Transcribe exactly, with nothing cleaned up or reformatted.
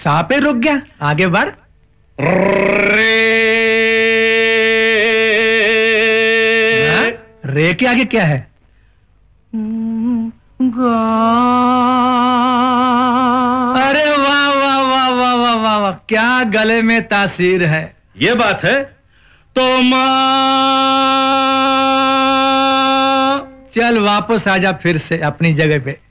सांपे रुक गया, आगे बढ़। रे हाँ? रे के आगे क्या है? अरे वाह वाह वाह वाह वाह वाह वाह, क्या गले में तासीर है। ये बात है तो माँ। चल वापस आजा फिर से अपनी जगह पे।